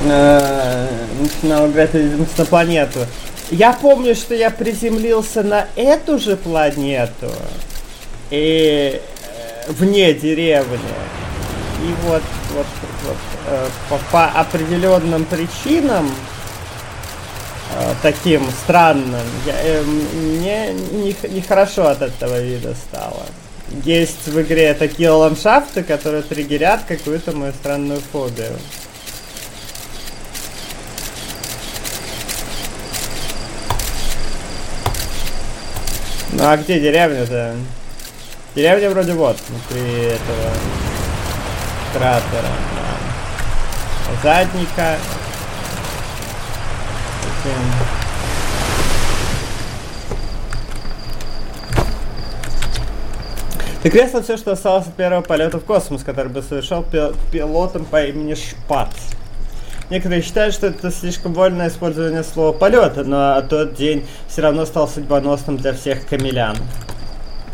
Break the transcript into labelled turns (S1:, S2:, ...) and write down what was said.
S1: начинал играть на планету. Я помню, что я приземлился на эту же планету и вне деревни. И вот по определенным причинам, таким странным, мне нехорошо от этого вида стало. Есть в игре такие ландшафты, которые триггерят какую-то мою странную фобию. Ну а где деревня-то? Деревня вроде вот, внутри этого кратера. Да. Задника. Ты кресло все, что осталось от первого полета в космос, который бы совершал пилотом по имени Шпац. Некоторые считают, что это слишком вольное использование слова полета, но тот день все равно стал судьбоносным для всех камелян.